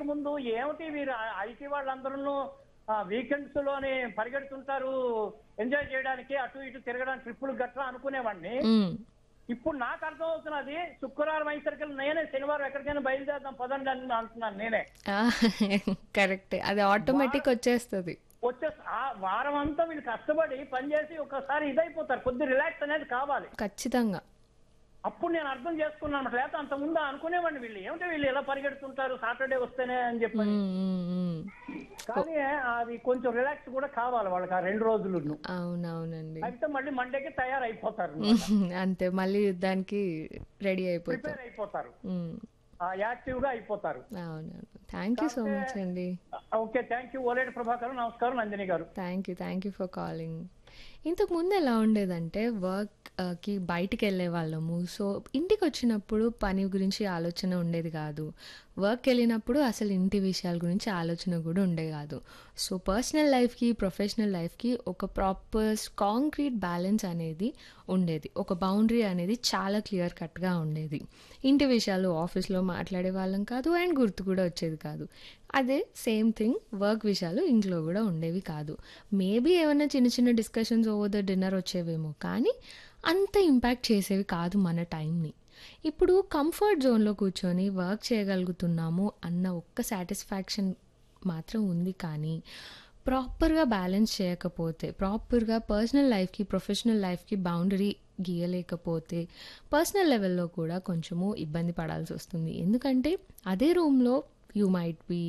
ముందు ఏమిటి వీరు ఐటీ వాళ్ళందరూ వీకెండ్స్ లోని పరిగెడుతుంటారు ఎంజాయ్ చేయడానికి, అటు ఇటు తిరగడానికి, ట్రిప్పులు గట్రా అనుకునేవాడిని. హ్మ్. ఇప్పుడు నాకు అర్థం అవుతున్నది, శుక్రవారం అయ్యేసరికి నేనే శనివారం ఎక్కడికైనా బయలుదేరదాం పదండి అని అంటున్నాను నేనే. ఆ! కరెక్టే. అది ఆటోమేటిక్ వచ్చేస్తది. వచ్చే ఆ వారం అంతా వీళ్ళు కష్టపడి పనిచేసి ఒకసారి ఇదైపోతారు, కొద్ది రిలాక్స్ అనేది కావాలి. ఖచ్చితంగా. అప్పుడు నేను అర్థం చేసుకున్నాను అనమాట. లేకపోతే అంత ముందు అనుకునేవాడిని వీళ్ళు ఏమిటో వీళ్ళు ఎలా పరిగెడుతుంటారు సాటర్డే వస్తేనే అని చెప్పని. హ్మ్. హ్మ్. హ్మ్. కానీ అది కొంచెం రిలాక్స్ కూడా కావాలి వాళ్ళకి ఆ 2 రోజులు. అవునవునండి. అయితే మళ్ళీ మండేకి తయారైపోతారు, అంతే మళ్ళీ యుద్ధానికి రెడీ అయిపోతాం. ప్రిపేర్ అయిపోతారు, హ్మ్. యాక్టివ్ గా అయిపోతారు. అవునవును. థ్యాంక్ యూ సో కాకపోతే మచ్ అండి. Okay, thank you. Oleti Prabhakar, నమస్కారం నందిని గారు. Thank you for calling. ఇంతకు ముందు ఎలా ఉండేదంటే కి బయటికి వెళ్ళే వాళ్ళము. సో ఇంటికి వచ్చినప్పుడు పని గురించి ఆలోచన ఉండేది కాదు. వర్క్కి వెళ్ళినప్పుడు అసలు ఇంటి విషయాల గురించి ఆలోచన కూడా ఉండేది కాదు. సో పర్సనల్ లైఫ్కి ప్రొఫెషనల్ లైఫ్కి ఒక ప్రాపర్ కాంక్రీట్ బ్యాలెన్స్ అనేది ఉండేది. ఒక బౌండరీ అనేది చాలా క్లియర్ కట్గా ఉండేది. ఇంటి విషయాలు ఆఫీస్లో మాట్లాడే వాళ్ళం కాదు అండ్ గుర్తు కూడా వచ్చేది కాదు. అదే సేమ్ థింగ్ వర్క్ విషయాలు ఇంట్లో కూడా ఉండేవి కాదు. మేబీ ఏమైనా చిన్న చిన్న డిస్కషన్స్ ఓవర్ ద డిన్నర్ వచ్చేవేమో, కానీ అంత ఇంపాక్ట్ చేసేవి కాదు మన టైంని. ఇప్పుడు కంఫర్ట్ జోన్లో కూర్చొని వర్క్ చేయగలుగుతున్నాము అన్న ఒక్క సాటిస్ఫాక్షన్ మాత్రం ఉంది, కానీ ప్రాపర్గా బ్యాలెన్స్ చేయకపోతే, ప్రాపర్గా పర్సనల్ లైఫ్కి ప్రొఫెషనల్ లైఫ్కి బౌండరీ గీయలేకపోతే పర్సనల్ లెవెల్లో కూడా కొంచెము ఇబ్బంది పడాల్సి వస్తుంది. ఎందుకంటే అదే రూమ్లో you might be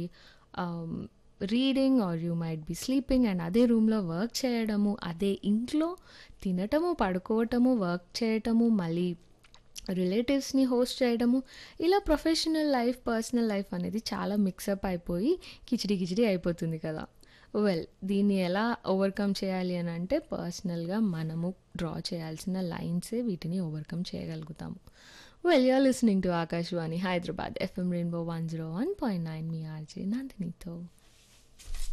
reading are you might be sleeping and అదే రూమ్లో వర్క్ చేయడము, అదే ఇంట్లో తినటము, పడుకోవటము, వర్క్ చేయటము, మళ్ళీ రిలేటివ్స్ని హోస్ట్ చేయడము, ఇలా ప్రొఫెషనల్ లైఫ్ పర్సనల్ లైఫ్ అనేది చాలా మిక్సప్ అయిపోయి కిచిడి కిచిడి అయిపోతుంది కదా. వెల్, దీన్ని ఎలా ఓవర్కమ్ చేయాలి అని అంటే పర్సనల్గా మనము డ్రా చేయాల్సిన లైన్సే వీటిని ఓవర్కమ్ చేయగలుగుతాము. Well, you're listening to Akashvani Hyderabad FM rainbow 101.9 me RJ నందినితో.